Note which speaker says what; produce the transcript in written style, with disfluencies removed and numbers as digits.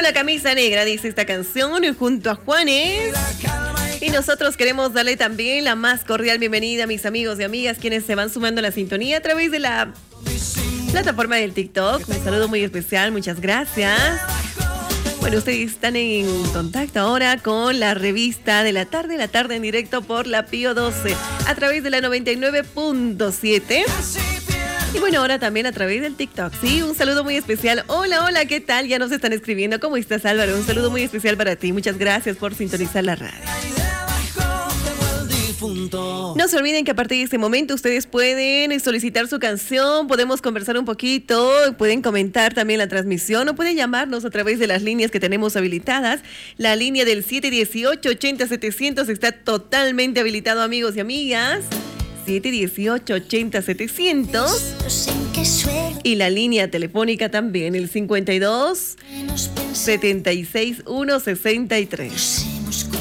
Speaker 1: la camisa negra, dice esta canción, junto a Juanes. Y nosotros queremos darle también la más cordial bienvenida a mis amigos y amigas quienes se van sumando a la sintonía a través de la plataforma del TikTok. Un saludo muy especial, muchas gracias. Bueno, ustedes están en contacto ahora con la revista de la tarde en directo por la Pío 12, a través de la 99.7. Y bueno, ahora también a través del TikTok, ¿sí? Un saludo muy especial. Hola, hola, ¿qué tal? Ya nos están escribiendo. ¿Cómo estás, Álvaro? Un saludo muy especial para ti. Muchas gracias por sintonizar la radio. No se olviden que a partir de este momento ustedes pueden solicitar su canción, podemos conversar un poquito, pueden comentar también la transmisión o pueden llamarnos a través de las líneas que tenemos habilitadas. La línea del 718-80-700 está totalmente habilitado, amigos y amigas. 718-80-700. Y la línea telefónica también, el 52-76-163.